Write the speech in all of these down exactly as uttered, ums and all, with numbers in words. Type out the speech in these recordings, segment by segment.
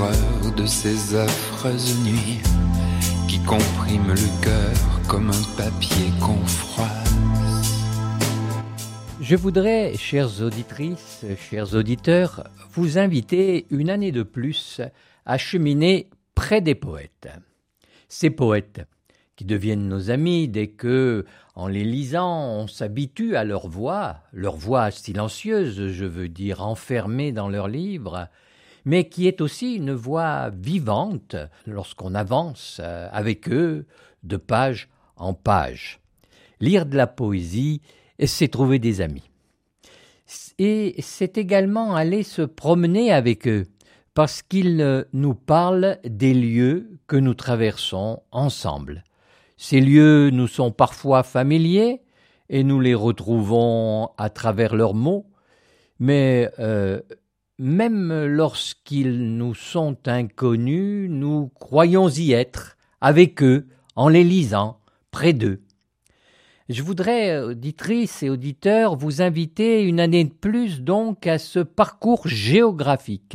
De ces affreuses nuits qui compriment le cœur comme un papier qu'on froisse. Je voudrais, chères auditrices, chers auditeurs, vous inviter une année de plus à cheminer près des poètes. Ces poètes qui deviennent nos amis dès que, en les lisant, on s'habitue à leur voix, leur voix silencieuse, je veux dire, enfermée dans leurs livres, mais qui est aussi une voix vivante lorsqu'on avance avec eux de page en page. Lire de la poésie, c'est trouver des amis. Et c'est également aller se promener avec eux, parce qu'ils nous parlent des lieux que nous traversons ensemble. Ces lieux nous sont parfois familiers, et nous les retrouvons à travers leurs mots, mais euh, même lorsqu'ils nous sont inconnus, nous croyons y être, avec eux, en les lisant, près d'eux. Je voudrais, auditrices et auditeurs, vous inviter une année de plus donc à ce parcours géographique,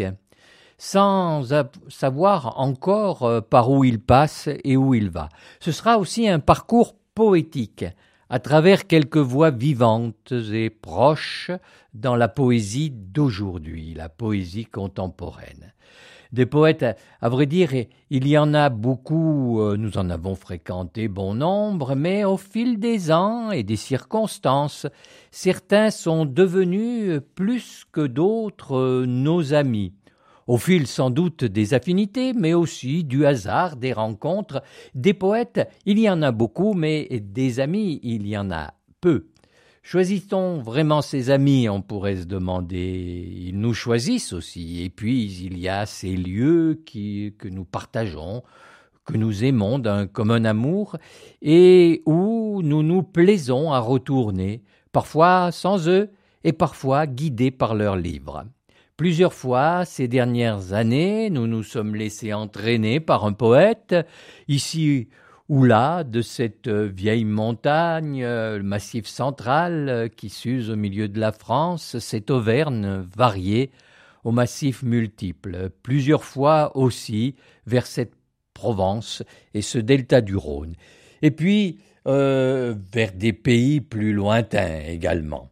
sans savoir encore par où il passe et où il va. Ce sera aussi un parcours poétique, à travers quelques voix vivantes et proches dans la poésie d'aujourd'hui, la poésie contemporaine. Des poètes, à vrai dire, il y en a beaucoup, nous en avons fréquenté bon nombre, mais au fil des ans et des circonstances, certains sont devenus plus que d'autres nos amis. Au fil sans doute des affinités, mais aussi du hasard, des rencontres. Des poètes, il y en a beaucoup, mais des amis, il y en a peu. Choisit-on vraiment ses amis, on pourrait se demander. Ils nous choisissent aussi. Et puis, il y a ces lieux qui, que nous partageons, que nous aimons d'un commun amour, et où nous nous plaisons à retourner, parfois sans eux, et parfois guidés par leurs livres. Plusieurs fois, ces dernières années, nous nous sommes laissés entraîner par un poète, ici ou là, de cette vieille montagne, le massif central qui s'use au milieu de la France, cette Auvergne variée aux massifs multiples. Plusieurs fois aussi vers cette Provence et ce delta du Rhône. Et puis, euh, vers des pays plus lointains également.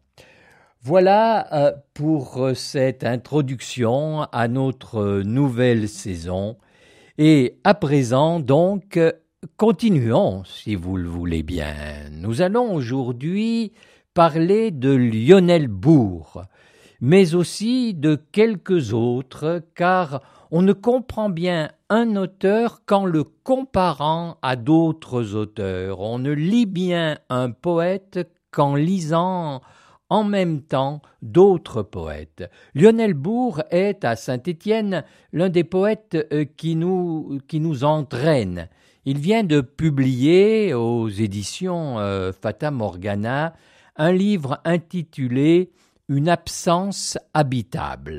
Voilà euh, pour cette introduction à notre nouvelle saison. Et à présent, donc, continuons, si vous le voulez bien. Nous allons aujourd'hui parler de Lionel Bourg, mais aussi de quelques autres, car on ne comprend bien un auteur qu'en le comparant à d'autres auteurs. On ne lit bien un poète qu'en lisant en même temps d'autres poètes. Lionel Bourg est, à Saint-Étienne, l'un des poètes qui nous, qui nous entraîne. Il vient de publier aux éditions euh, Fata Morgana un livre intitulé « Une absence habitable ».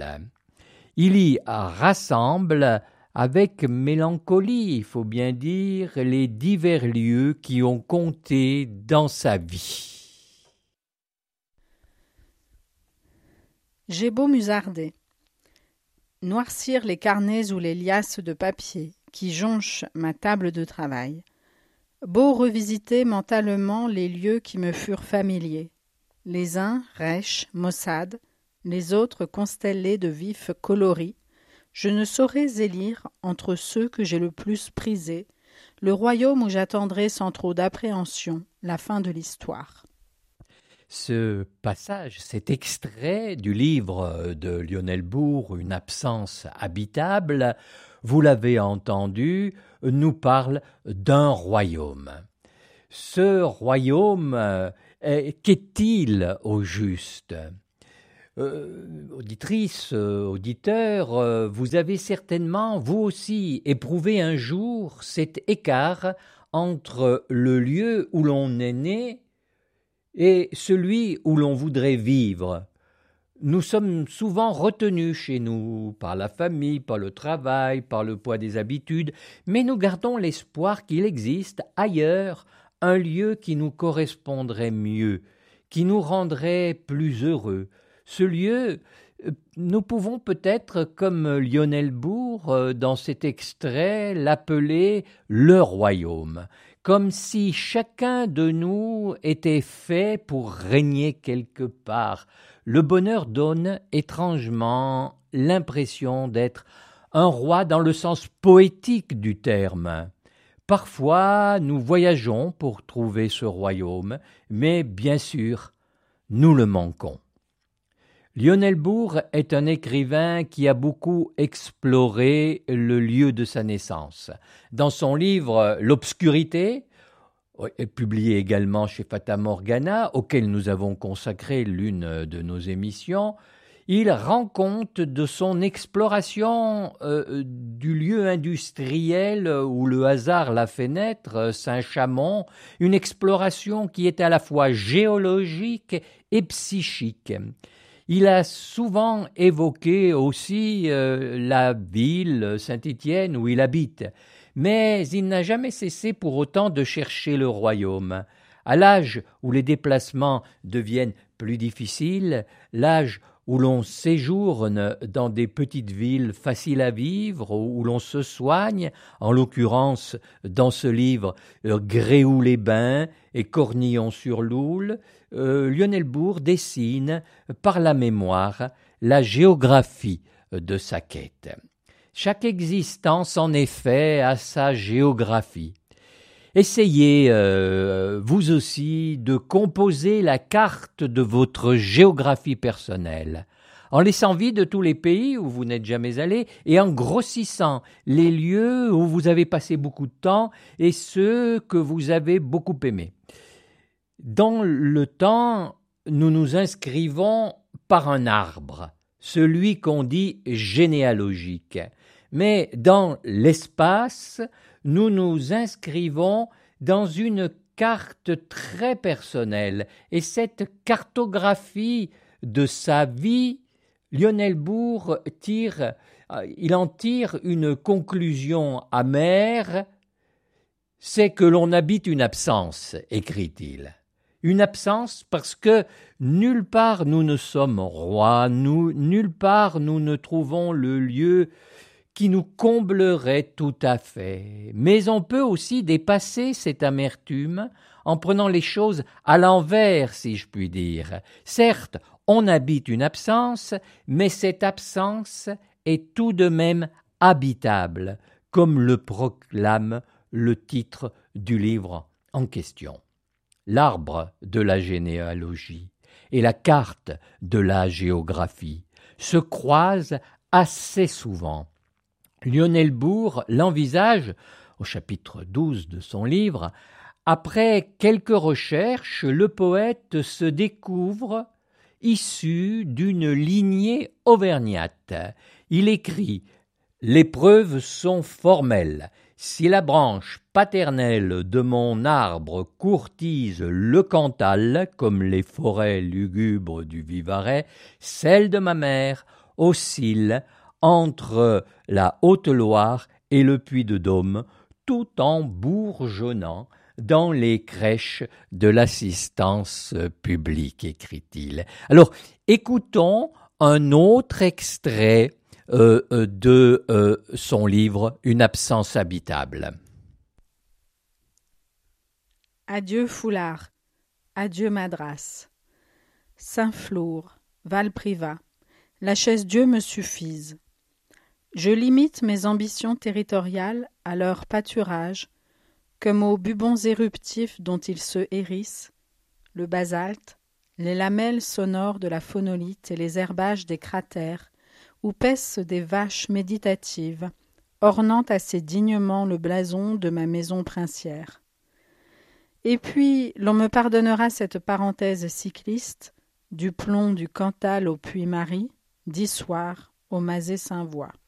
Il y rassemble avec mélancolie, il faut bien dire, les divers lieux qui ont compté dans sa vie. J'ai beau musarder, noircir les carnets ou les liasses de papier qui jonchent ma table de travail, beau revisiter mentalement les lieux qui me furent familiers, les uns rêches, maussades, les autres constellés de vifs coloris, je ne saurais élire entre ceux que j'ai le plus prisés le royaume où j'attendrai sans trop d'appréhension la fin de l'histoire. Ce passage, cet extrait du livre de Lionel Bourg, « Une absence habitable », vous l'avez entendu, nous parle d'un royaume. Ce royaume, euh, qu'est-il au juste ? Euh, auditrice, euh, auditeur, euh, vous avez certainement, vous aussi, éprouvé un jour cet écart entre le lieu où l'on est né et celui où l'on voudrait vivre. Nous sommes souvent retenus chez nous par la famille, par le travail, par le poids des habitudes, mais nous gardons l'espoir qu'il existe ailleurs un lieu qui nous correspondrait mieux, qui nous rendrait plus heureux. Ce lieu, Nous pouvons peut-être, comme Lionel Bourg, dans cet extrait, l'appeler le royaume, comme si chacun de nous était fait pour régner quelque part. Le bonheur donne étrangement l'impression d'être un roi dans le sens poétique du terme. Parfois, nous voyageons pour trouver ce royaume, mais bien sûr, nous le manquons. Lionel Bourg est un écrivain qui a beaucoup exploré le lieu de sa naissance. Dans son livre « L'obscurité », publié également chez Fata Morgana, auquel nous avons consacré l'une de nos émissions, il rend compte de son exploration euh, du lieu industriel où le hasard l'a fait naître, Saint-Chamond, une exploration qui est à la fois géologique et psychique. Il a souvent évoqué aussi euh, la ville, Saint-Étienne, où il habite, mais il n'a jamais cessé pour autant de chercher le royaume. À l'âge où les déplacements deviennent plus difficiles, l'âge où l'on séjourne dans des petites villes faciles à vivre, où l'on se soigne, en l'occurrence dans ce livre euh, Gréoux-les-Bains et Cornillon-sur-Loule, euh, Lionel Bourg dessine par la mémoire la géographie de sa quête. Chaque existence, en effet, a sa géographie. Essayez, euh, vous aussi, de composer la carte de votre géographie personnelle, en laissant vide tous les pays où vous n'êtes jamais allé et en grossissant les lieux où vous avez passé beaucoup de temps et ceux que vous avez beaucoup aimés. Dans le temps, nous nous inscrivons par un arbre, celui qu'on dit généalogique. Mais dans l'espace, nous nous inscrivons dans une carte très personnelle. Et cette cartographie de sa vie, Lionel Bourg tire, il en tire une conclusion amère, c'est que l'on habite une absence, écrit-il. Une absence parce que nulle part nous ne sommes rois, nous, nulle part nous ne trouvons le lieu qui nous comblerait tout à fait. Mais on peut aussi dépasser cette amertume en prenant les choses à l'envers, si je puis dire. Certes, on habite une absence, mais cette absence est tout de même habitable, comme le proclame le titre du livre en question. L'arbre de la généalogie et la carte de la géographie se croisent assez souvent. Lionel Bourg l'envisage, au chapitre douze de son livre, après quelques recherches, le poète se découvre issu d'une lignée auvergnate. Il écrit « Les preuves sont formelles. Si la branche paternelle de mon arbre courtise le Cantal, comme les forêts lugubres du Vivarais, celle de ma mère oscille entre la Haute-Loire et le Puy-de-Dôme, tout en bourgeonnant dans les crèches de l'assistance publique, écrit-il. Alors, écoutons un autre extrait euh, de euh, son livre « Une absence habitable ». Adieu Foulard, adieu Madras, Saint-Flour, Val-Privat, la chaise-Dieu me suffise. Je limite mes ambitions territoriales à leur pâturage, comme aux bubons éruptifs dont ils se hérissent, le basalte, les lamelles sonores de la phonolite et les herbages des cratères, où paissent des vaches méditatives, ornant assez dignement le blason de ma maison princière. Et puis, l'on me pardonnera cette parenthèse cycliste, du plomb du Cantal au Puy-Marie, d'Issoire au Mazet-Saint-Voix.